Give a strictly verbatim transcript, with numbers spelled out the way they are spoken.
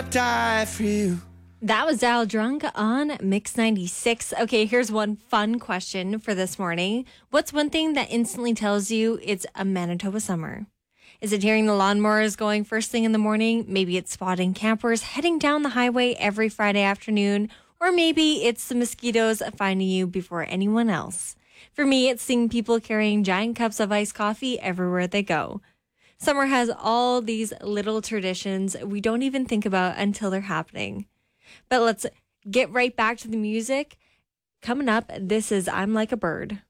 die for you. That was Dial Drunk on Mix ninety-six. Okay, here's one fun question for this morning. What's one thing that instantly tells you it's a Manitoba summer? Is it hearing the lawnmowers going first thing in the morning? Maybe it's spotting campers heading down the highway every Friday afternoon. Or maybe it's the mosquitoes finding you before anyone else. For me, it's seeing people carrying giant cups of iced coffee everywhere they go. Summer has all these little traditions we don't even think about until they're happening. But let's get right back to the music. Coming up, this is I'm Like a Bird.